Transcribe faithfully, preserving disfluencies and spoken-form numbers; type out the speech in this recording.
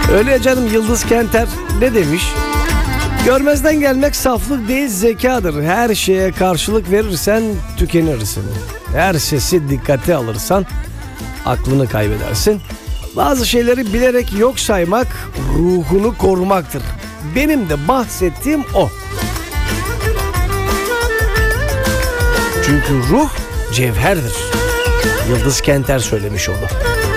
Öyle ya canım, Yıldız Kenter ne demiş? Görmezden gelmek saflık değil, zekadır. Her şeye karşılık verirsen tükenirsin. Her sesi dikkate alırsan aklını kaybedersin. Bazı şeyleri bilerek yok saymak ruhunu korumaktır. Benim de bahsettiğim o. Çünkü ruh cevherdir. Yıldız Kenter söylemiş onu.